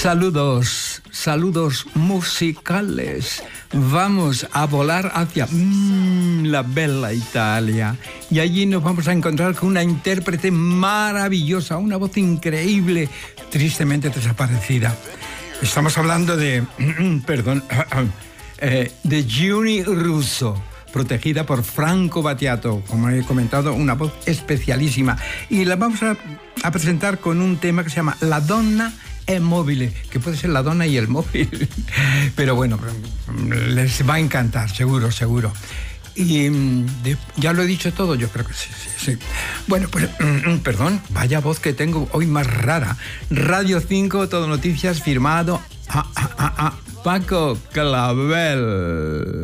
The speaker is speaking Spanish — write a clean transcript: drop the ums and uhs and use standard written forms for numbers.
Saludos, saludos musicales. Vamos a volar hacia la bella Italia. Y allí nos vamos a encontrar con una intérprete maravillosa, una voz increíble, tristemente desaparecida. Estamos hablando de, de Giuni Russo, protegida por Franco Battiato, como he comentado, una voz especialísima. Y la vamos a presentar con un tema que se llama La Donna è Mobile, que puede ser la donna y el móvil. Pero bueno, les va a encantar, seguro, seguro. Y ya lo he dicho todo, yo creo que sí. Bueno, pues, perdón, vaya voz que tengo hoy más rara. Radio 5, Todo Noticias, firmado Paco Clavel.